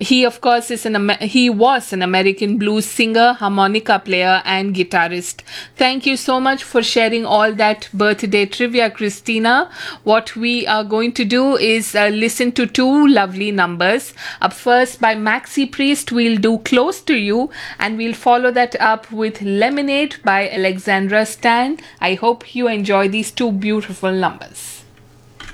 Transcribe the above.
He, of course, he was an American blues singer, harmonica player, and guitarist. Thank you so much for sharing all that birthday trivia, Christina. What we are going to do is listen to two lovely numbers. Up first, by Maxi Priest, we'll do Close to You, and we'll follow that up with Lemonade by Alexandra Stan. I hope you enjoy these two beautiful numbers.